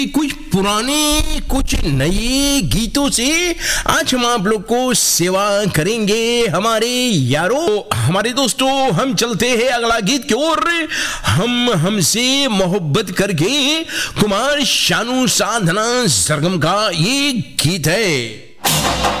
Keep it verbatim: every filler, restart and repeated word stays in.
कुछ पुराने कुछ नए गीतों से आज हम आप लोग को सेवा करेंगे हमारे यारों, हमारे दोस्तों। हम चलते हैं अगला गीत की ओर। हम हमसे मोहब्बत करके कुमार शानू साधना सरगम का ये गीत है।